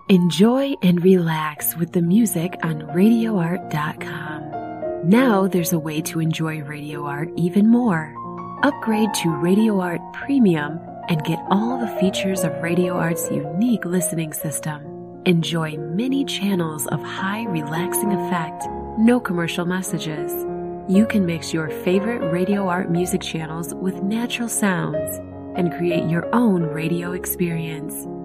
Enjoy and relax with the music on RadioArt.com. Now there's a way to enjoy Radio Art even more. Upgrade to Radio Art Premium and get all the features of Radio Art's unique listening system. Enjoy many channels of high relaxing effect, no commercial messages. You can mix your favorite Radio Art music channels with natural sounds and create your own radio experience.